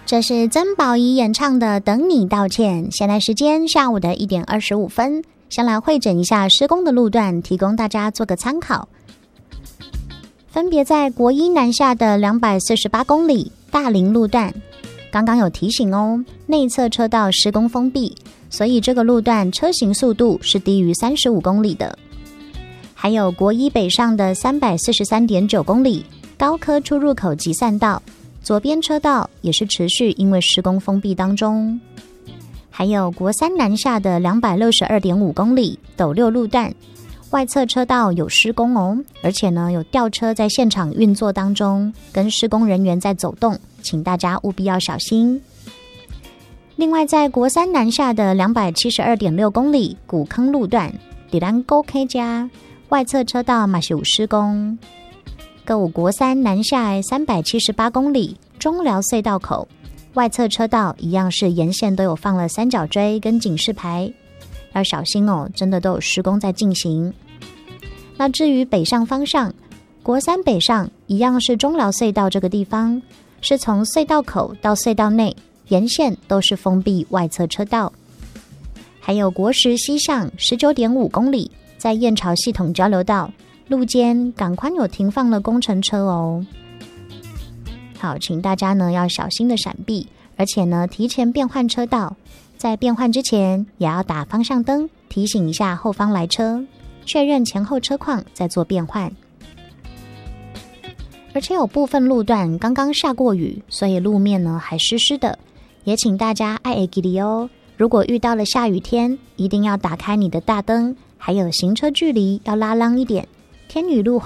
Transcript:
这是曾宝仪演唱的《等你道歉》。现在时间下午的1点25分，先来汇整一下施工的路段，提供大家做个参考。分别在国一南下的248公里大林路段，刚刚有提醒哦，内侧车道施工封闭，所以这个路段车行速度是低于35公里的。还有国一北上的343.9公里高科出入口集散道，左边车道也是持续因为施工封闭当中。还有国三南下的262.5公里斗六路段，外侧车道有施工哦，而且呢有吊车在现场运作当中，跟施工人员在走动，请大家务必要小心。另外在国三南下的272.6公里古坑路段底兰沟 K 加外侧车道嘛是有施工。购物国三南下378公里中寮隧道口，外侧车道一样是沿线都有放了三角锥跟警示牌，要小心哦，真的都有施工在进行。那至于北上方向，国三北上一样是中寮隧道这个地方，是从隧道口到隧道内沿线都是封闭外侧车道。还有国十西向19.5公里在燕巢系统交流道路肩赶快有停放了工程车哦。好，请大家呢要小心的闪避，而且呢提前变换车道，在变换之前也要打方向灯提醒一下后方来车，确认前后车况再做变换。而且有部分路段刚刚下过雨，所以路面呢还湿湿的，也请大家爱会记得哦，如果遇到了下雨天，一定要打开你的大灯，还有行车距离要拉浪一点，天雨路